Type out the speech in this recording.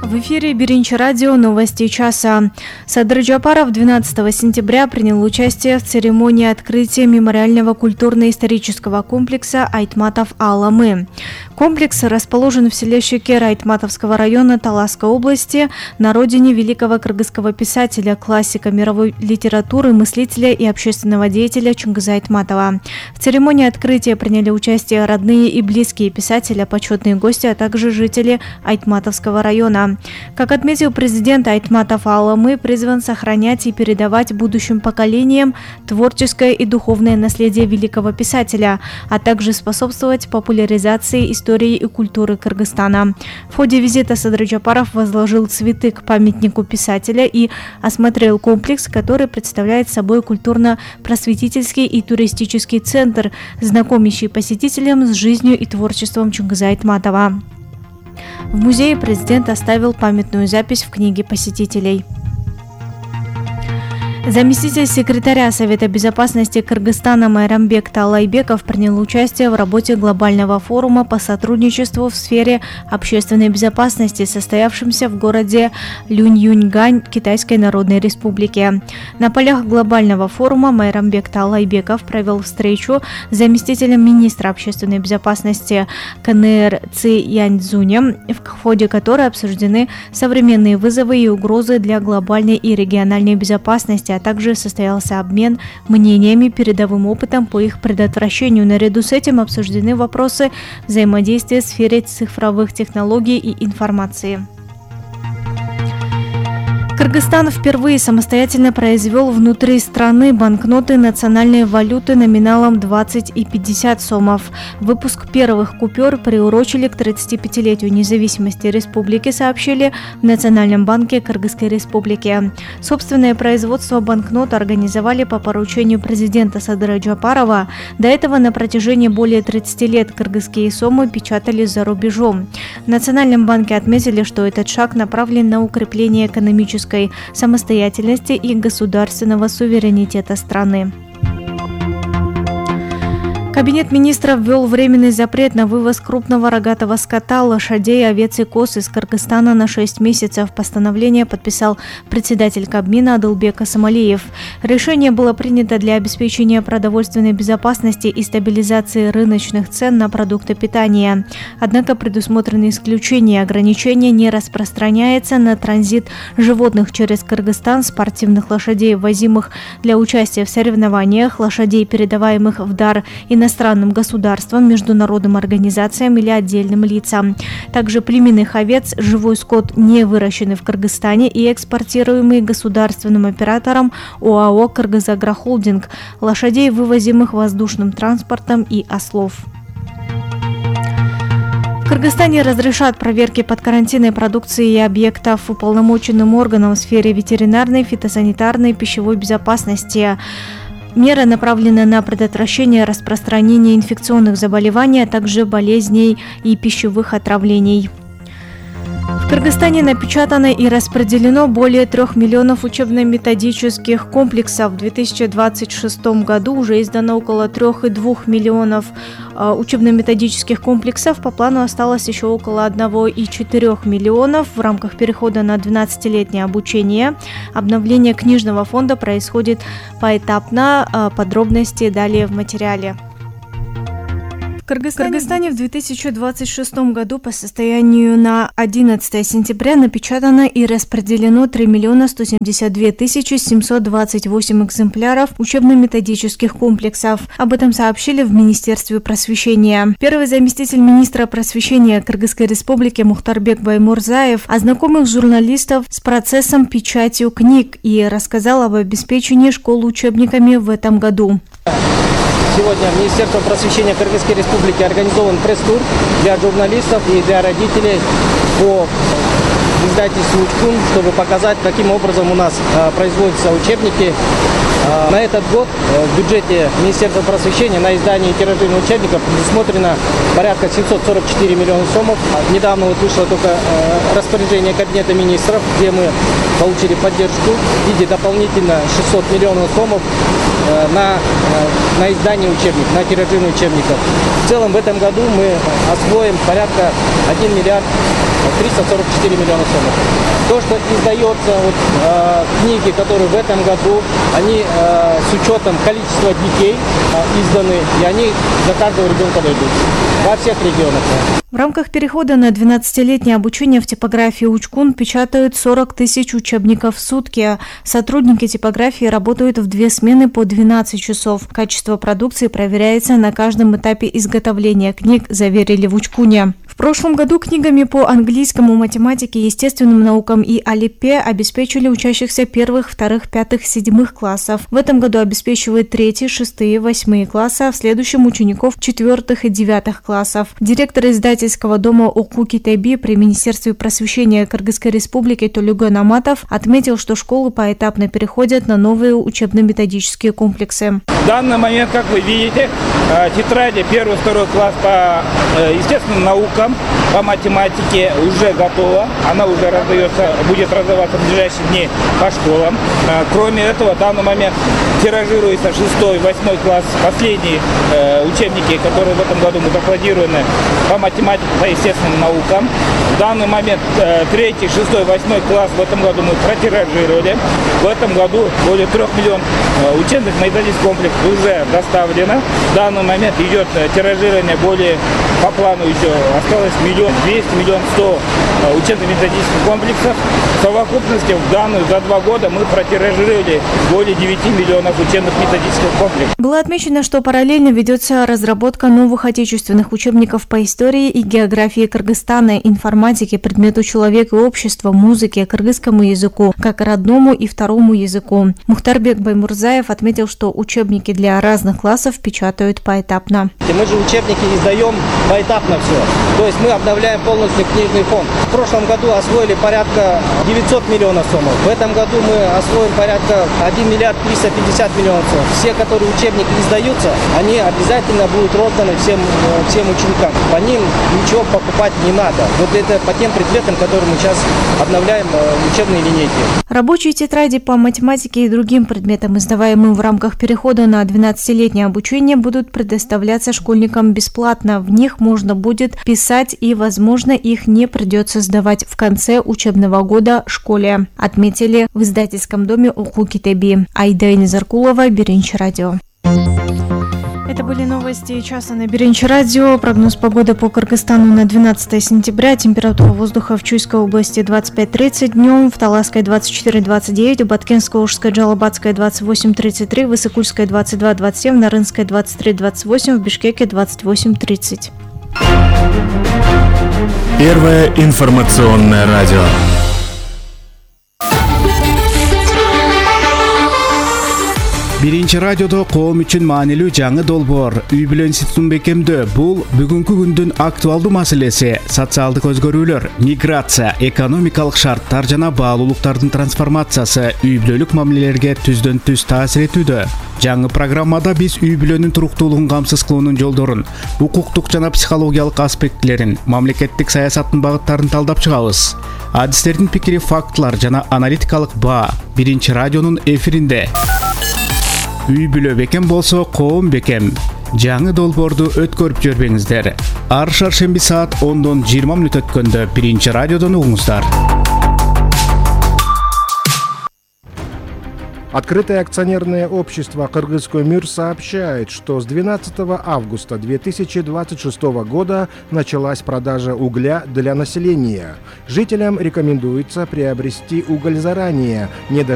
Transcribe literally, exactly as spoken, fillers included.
В эфире Биринчи радио, новости часа. Садыр Джапаров двенадцатого сентября принял участие в церемонии открытия мемориального культурно-исторического комплекса Айтматов Аламы. Комплекс расположен в селе Щекер Айтматовского района Таласской области, на родине великого кыргызского писателя, классика мировой литературы, мыслителя и общественного деятеля Чунгыза Айтматова. В церемонии открытия приняли участие родные и близкие писателя, почетные гости, а также жители Айтматовского района. Как отметил президент, Айтматов Аламы призван сохранять и передавать будущим поколениям творческое и духовное наследие великого писателя, а также способствовать популяризации истории и культуры Кыргызстана. В ходе визита Садыр Джапаров возложил цветы к памятнику писателя и осмотрел комплекс, который представляет собой культурно-просветительский и туристический центр, знакомящий посетителям с жизнью и творчеством Чунгыза Айтматова. В музее президент оставил памятную запись в книге посетителей. Заместитель секретаря Совета безопасности Кыргызстана Майрамбек Талайбеков принял участие в работе глобального форума по сотрудничеству в сфере общественной безопасности, состоявшемся в городе Люньюньгань Китайской Народной Республики. На полях глобального форума Майрамбек Талайбеков провел встречу с заместителем министра общественной безопасности КНР Ци Яньцзунем, в ходе которой обсуждены современные вызовы и угрозы для глобальной и региональной безопасности, а также состоялся обмен мнениями, передовым опытом по их предотвращению. Наряду с этим обсуждены вопросы взаимодействия в сфере цифровых технологий и информации. Кыргызстан впервые самостоятельно произвел внутри страны банкноты национальной валюты номиналом двадцать и пятьдесят сомов. Выпуск первых купюр приурочили к тридцатипятилетию независимости республики, сообщили в Национальном банке Кыргызской республики. Собственное производство банкнот организовали по поручению президента Садыра Джапарова. До этого на протяжении более тридцати лет кыргызские сомы печатали за рубежом. В Национальном банке отметили, что этот шаг направлен на укрепление экономической самостоятельности и государственного суверенитета страны. Кабинет министров ввел временный запрет на вывоз крупного рогатого скота, лошадей, овец и коз из Кыргызстана на шесть месяцев. Постановление подписал председатель Кабмина Адылбек Асамалиев. Решение было принято для обеспечения продовольственной безопасности и стабилизации рыночных цен на продукты питания. Однако предусмотрены исключения. Ограничение не распространяется на транзит животных через Кыргызстан, спортивных лошадей, ввозимых для участия в соревнованиях, лошадей, передаваемых в дар иностранным государствам, международным организациям или отдельным лицам. Также племенных овец, живой скот, не выращенный в Кыргызстане и экспортируемый государственным оператором ОАО «Кыргызагрохолдинг», лошадей, вывозимых воздушным транспортом, и ослов. В Кыргызстане разрешат проверки подкарантинной продукции и объектов уполномоченным органам в сфере ветеринарной, фитосанитарной, пищевой безопасности. Мера направлена на предотвращение распространения инфекционных заболеваний, а также болезней и пищевых отравлений. В Кыргызстане напечатано и распределено более трех миллионов учебно-методических комплексов. В две тысячи двадцать шестом году уже издано около трех и двух миллионов э, учебно-методических комплексов. По плану осталось еще около одного и четырех миллионов. В рамках перехода на двенадцатилетнее обучение обновление книжного фонда происходит поэтапно. Э, подробности далее в материале. В Кыргызстане в две тысячи двадцать шестом году по состоянию на одиннадцатое сентября напечатано и распределено три миллиона сто семьдесят две тысячи семьсот двадцать восемь экземпляров учебно-методических комплексов. Об этом сообщили в Министерстве просвещения. Первый заместитель министра просвещения Кыргызской республики Мухтарбек Баймурзаев ознакомил журналистов с процессом печати книг и рассказал об обеспечении школ учебниками в этом году. Сегодня Министерством просвещения Кыргызской республики организован пресс-тур для журналистов и для родителей по издательству «Учкун», чтобы показать, каким образом у нас э, производятся учебники. Э, на этот год э, в бюджете Министерства просвещения на издание и тиражирование учебников предусмотрено порядка семьсот сорок четыре миллиона сомов. Недавно вот вышло только э, распоряжение Кабинета министров, где мы получили поддержку в виде дополнительно шестисот миллионов сомов э, на, э, на издание учебников, на тиражирование учебников. В целом в этом году мы освоим порядка один миллиард триста сорок четыре миллиона сомов. То, что издается, вот, э, книги, которые в этом году, они э, с учетом количества детей э, изданы, и они за каждого ребенка дойдут во всех регионах. В рамках перехода на двенадцатилетнее обучение в типографии Учкун печатают сорок тысяч учебников в сутки. Сотрудники типографии работают в две смены по двенадцать часов. Качество продукции проверяется на каждом этапе изготовления книг, заверили в Учкуне. В прошлом году книгами по английскому, математике, естественным наукам и алипе обеспечили учащихся первых, вторых, пятых, седьмых классов. В этом году обеспечивают третьи, шестые, восьмые классы, а в следующем учеников четвертых и девятых классов. Директор издательского дома Оку Китайби при Министерстве просвещения Кыргызской Республики Толюган Аматов отметил, что школы поэтапно переходят на новые учебно-методические комплексы. В данный момент, как вы видите, тетради первый, второй класс по естественным наукам, по математике уже готова. Она уже раздается, будет раздаваться в ближайшие дни по школам. Кроме этого, в данный момент тиражируется шестой, восьмой класс, последние учебники, которые в этом году мы закладированы по математике, по естественным наукам. В данный момент третий, шестой, восьмой класс в этом году мы протиражировали. В этом году более трех миллионов учебных методических комплексов уже доставлено. В данный момент идет тиражирование более, по плану еще осталось миллион двести, миллион сто учебно-методических комплексов. В совокупности в данную за два года мы протиражировали более девяти миллионов учебных методических комплексов. Было отмечено, что параллельно ведется разработка новых отечественных учебников по истории и географии Кыргызстана, информатике, предмету человека и общества, музыке, кыргызскому языку, как родному и второму языку. Мухтарбек Баймурзаев отметил, что учебники для разных классов печатают поэтапно. Мы же учебники издаем поэтапно все. То есть мы обновляем полностью книжный фонд. В прошлом году освоили порядка девятьсот миллионов сомов. В этом году мы освоим порядка один миллиард триста пятьдесят миллионов сомов. Все, которые учебники издаются, они обязательно будут розданы всем, всем ученикам. По ним ничего покупать не надо. Вот это по тем предметам, которые мы сейчас обновляем учебные линейки. Рабочие тетради по математике и другим предметам, издаваемым в рамках перехода на двенадцатилетнее обучение, будут предоставляться школьникам бесплатно. В них можно будет писать и, возможно, их не придется сдавать в конце учебного года школе, отметили в издательском доме Оку Китайби. Айда Низаркулова, Биринчи радио. Это были новости часа на Биринчи радио. Прогноз погоды по Кыргызстану на двенадцатое сентября. Температура воздуха в Чуйской области двадцать пять тридцать днем, в Таласской двадцать четыре двадцать девять, в Баткенской, Ошской, Джалабатской двадцать восемь тридцать три, в Исыкульской двадцать два двадцать семь, в Нарынской двадцать три двадцать восемь, в Бишкеке двадцать восемь тридцать. Первое информационное радио. Биринчи радиодо коом үчүн маанилүү жаңы долбоор үй бүлө институтун бекемдөө. Бул бүгүнкү күндүн актуалдуу маселеси. Социалдык өзгөрүүлөр, миграция, экономикалык шарттар жана баалуулуктардын трансформациясы үй бүлөлүк мамилелерге түздөн түз таасир этүүдө. Жаңы программада биз үй бүлөнүн туруктуулугун камсыз кылуунун жолдорун, укуктук жана психологиялык аспектилерин, мамлекеттик саясаттын багыттарын талдап чыгабыз. Адистердин пикири, фактылар жана аналитикалык баа Биринчи радионун эфиринде. Үй бүлө бекем болсо коом бекем. Жаңы долбоорду өткөрүп жүрбөңүздөр. Ар шаршемби саат ондон жыйырма мүнөт өткөндө Биринчи радиодон угуңуздар. Открытое акционерное общество «Кыргызской мир» сообщает, что с двенадцатого августа две тысячи двадцать шестого года началась продажа угля для населения. Жителям рекомендуется приобрести уголь заранее, не дожидаясь